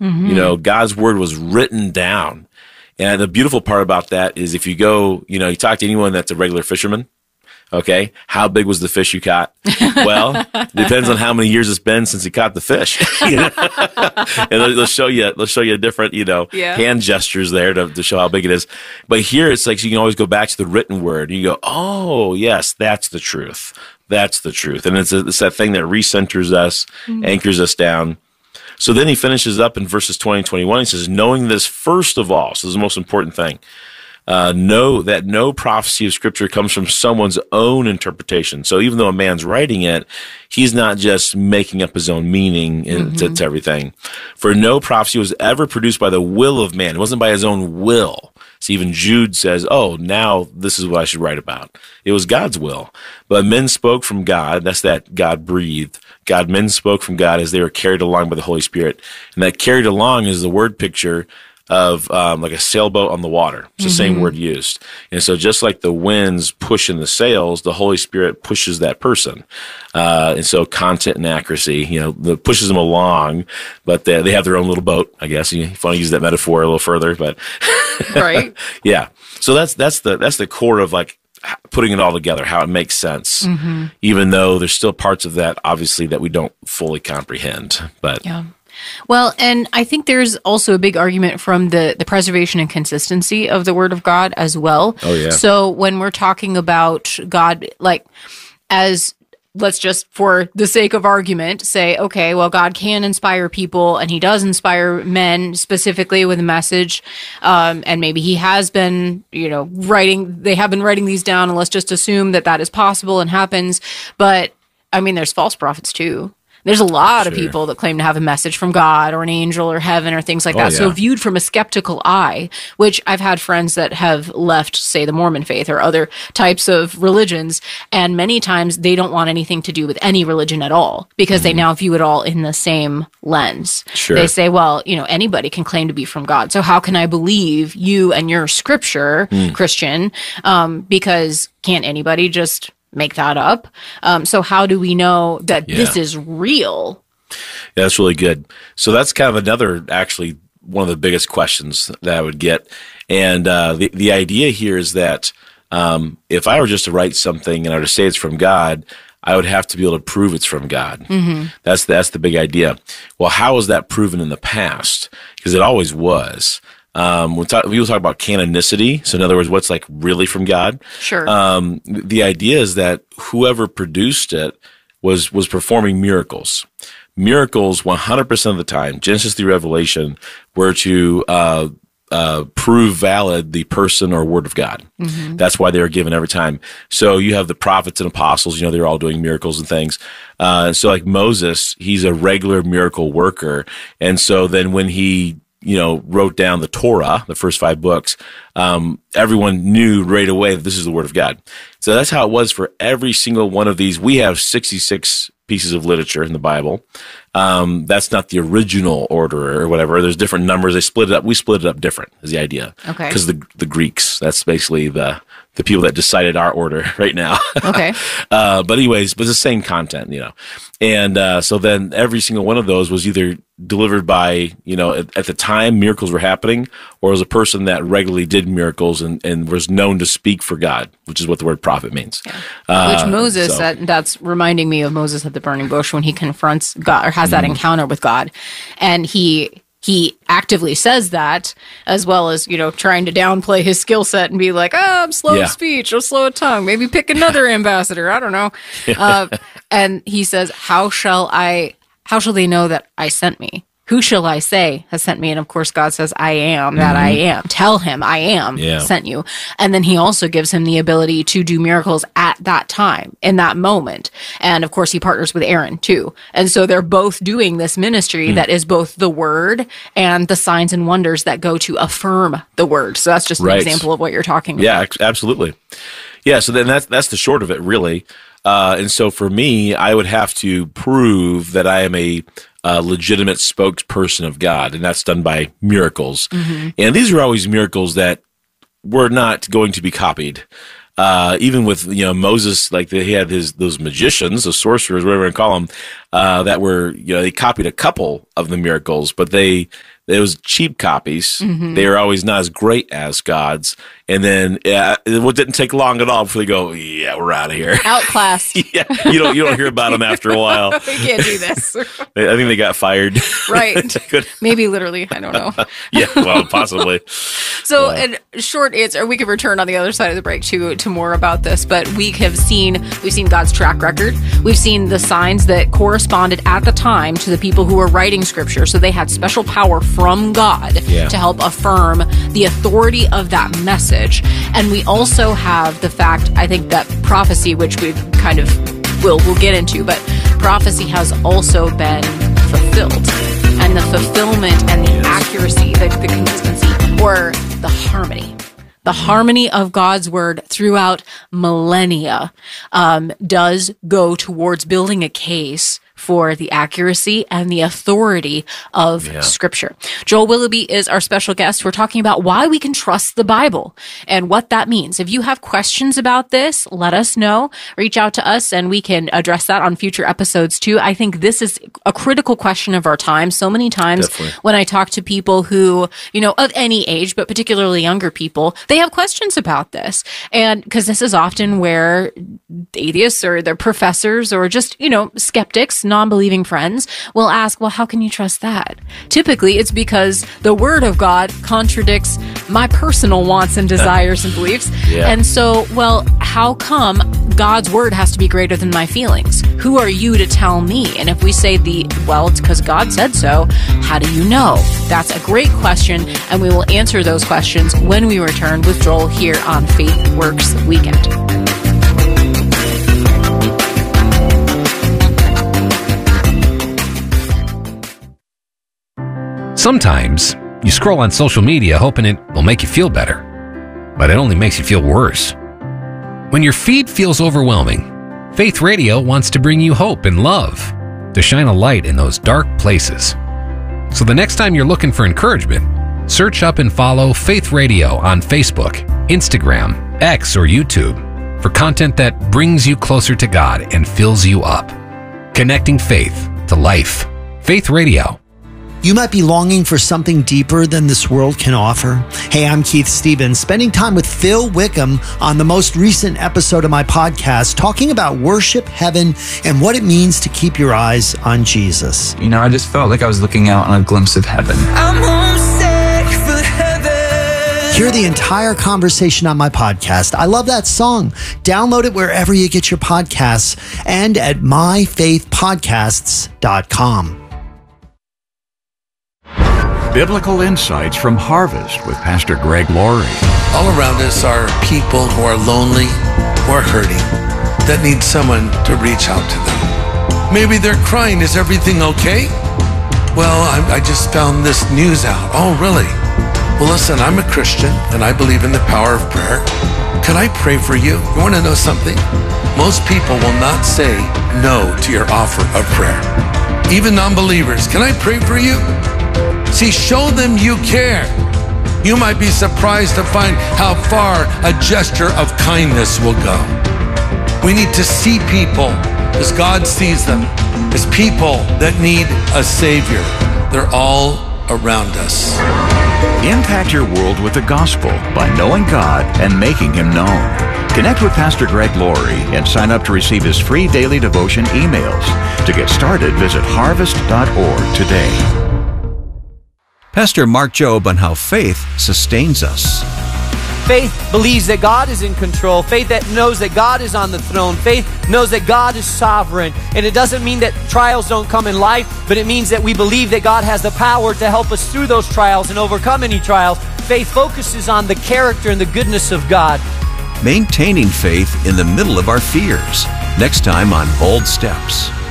God's word was written down. And the beautiful part about that is if you go, you talk to anyone that's a regular fisherman, okay, how big was the fish you caught? Well, depends on how many years it's been since you caught the fish. And they'll show you different, hand gestures there to show how big it is. But here it's like, so you can always go back to the written word. You go, oh, yes, that's the truth. That's the truth. And it's that thing that recenters us, anchors us down. So then he finishes up in verses 20 and 21. He says, knowing this first of all, so this is the most important thing, know that no prophecy of Scripture comes from someone's own interpretation. So even though a man's writing it, he's not just making up his own meaning to everything. For no prophecy was ever produced by the will of man. It wasn't by his own will. So even Jude says, oh, now this is what I should write about. It was God's will. But men spoke from God. That's that God breathed. Men spoke from God as they were carried along by the Holy Spirit. And that carried along is the word picture of like a sailboat on the water. It's the same word used. And so just like the winds push in the sails, the Holy Spirit pushes that person. And so content and accuracy, pushes them along, but they have their own little boat, I guess. You want to use that metaphor a little further, but right. Yeah. So that's the core of like putting it all together, how it makes sense, even though there's still parts of that, obviously, that we don't fully comprehend. But yeah. Well, and I think there's also a big argument from the preservation and consistency of the Word of God as well. Oh, yeah. So when we're talking about God, like as let's just, for the sake of argument, say, okay, well, God can inspire people, and he does inspire men specifically with a message. And maybe he has been, they have been writing these down, and let's just assume that is possible and happens. But I mean, there's false prophets too. There's a lot of people that claim to have a message from God or an angel or heaven or things like that. Yeah. So viewed from a skeptical eye, which I've had friends that have left, say, the Mormon faith or other types of religions, and many times they don't want anything to do with any religion at all because they now view it all in the same lens. Sure. They say, well, anybody can claim to be from God. So how can I believe you and your scripture, Christian, because can't anybody just make that up? So how do we know that this is real? Yeah, that's really good. So that's kind of another, actually, one of the biggest questions that I would get. And the idea here is that if I were just to write something and I were to say it's from God, I would have to be able to prove it's from God. That's the big idea. Well, how was that proven in the past? Because it always was. People talk about canonicity. So in other words, what's like really from God? Sure. The idea is that whoever produced it was performing miracles. Miracles 100% of the time, Genesis through Revelation, were to prove valid the person or word of God. That's why they were given every time. So you have the prophets and apostles, they're all doing miracles and things. So like Moses, he's a regular miracle worker. And so then when he wrote down the Torah, the first 5 books, everyone knew right away that this is the Word of God. So that's how it was for every single one of these. We have 66 pieces of literature in the Bible. That's not the original order or whatever. There's different numbers. They split it up. We split it up different is the idea. Okay. Because the Greeks, that's basically the people that decided our order right now. Okay. But it's the same content, And so then every single one of those was either delivered by, at the time miracles were happening, or was a person that regularly did miracles and was known to speak for God, which is what the word prophet means. Yeah. Which Moses, that's reminding me of Moses at the burning bush when he confronts God or has that encounter with God. And he actively says that, as well as, trying to downplay his skill set and be like, I'm slow of speech or slow of tongue. Maybe pick another ambassador. I don't know. And he says, how shall they know that I sent me? Who shall I say has sent me? And of course, God says, I am that I am. Tell him I am sent you. And then he also gives him the ability to do miracles at that time, in that moment. And of course, he partners with Aaron too. And so they're both doing this ministry that is both the word and the signs and wonders that go to affirm the word. So that's just an example of what you're talking about. Yeah, absolutely. Yeah, so then that's the short of it, really. And so for me, I would have to prove that I am a legitimate spokesperson of God, and that's done by miracles. And these are always miracles that were not going to be copied. Even with Moses, like he had those magicians, the sorcerers, whatever you call them. that were, they copied a couple of the miracles, but it was cheap copies. Mm-hmm. They were always not as great as God's. And then it didn't take long at all before they go, yeah, we're out of here. Outclassed. Yeah, you don't hear about them after a while. We can't do this. I think they got fired. Right. Maybe literally. I don't know. Yeah, well, possibly. So, in short answer, we can return on the other side of the break to more about this, but we've seen God's track record. We've seen the signs that corresponded at the time to the people who were writing scripture. So they had special power from God to help affirm the authority of that message. And we also have the fact, I think, that prophecy, which we've kind of we'll get into, but prophecy has also been fulfilled. And the fulfillment and the accuracy, the consistency, or the harmony of God's word throughout millennia does go towards building a case for the accuracy and the authority of Scripture. Joel Willoughby is our special guest. We're talking about why we can trust the Bible and what that means. If you have questions about this, let us know. Reach out to us and we can address that on future episodes too. I think this is a critical question of our time. So many times when I talk to people who, of any age, but particularly younger people, they have questions about this. And because this is often where atheists or their professors or just, skeptics, non-believing friends will ask, well, how can you trust that? Typically, it's because the word of God contradicts my personal wants and desires and beliefs. Yeah. And so, well, how come God's word has to be greater than my feelings? Who are you to tell me? And if we say it's because God said so, how do you know? That's a great question, and we will answer those questions when we return with Joel here on Faith Works Weekend. Sometimes you scroll on social media hoping it will make you feel better, but it only makes you feel worse. When your feed feels overwhelming, Faith Radio wants to bring you hope and love, to shine a light in those dark places. So the next time you're looking for encouragement, search up and follow Faith Radio on Facebook, Instagram, X, or YouTube for content that brings you closer to God and fills you up. Connecting faith to life. Faith Radio. You might be longing for something deeper than this world can offer. Hey, I'm Keith Stevens, spending time with Phil Wickham on the most recent episode of my podcast, talking about worship, heaven, and what it means to keep your eyes on Jesus. I just felt like I was looking out on a glimpse of heaven. I'm homesick for heaven. Hear the entire conversation on my podcast. I love that song. Download it wherever you get your podcasts and at myfaithpodcasts.com. Biblical insights from Harvest with Pastor Greg Laurie. All around us are people who are lonely or hurting that need someone to reach out to them. Maybe they're crying, is everything okay? Well, I just found this news out. Oh, really? Well, listen, I'm a Christian and I believe in the power of prayer. Can I pray for you? You want to know something? Most people will not say no to your offer of prayer. Even non-believers, can I pray for you? See, show them you care. You might be surprised to find how far a gesture of kindness will go. We need to see people as God sees them, as people that need a Savior. They're all around us. Impact your world with the gospel by knowing God and making Him known. Connect with Pastor Greg Laurie and sign up to receive his free daily devotion emails. To get started, visit harvest.org today. Pastor Mark Jobe on how faith sustains us. Faith believes that God is in control. Faith that knows that God is on the throne. Faith knows that God is sovereign. And it doesn't mean that trials don't come in life, but it means that we believe that God has the power to help us through those trials and overcome any trials. Faith focuses on the character and the goodness of God. Maintaining faith in the middle of our fears. Next time on Bold Steps.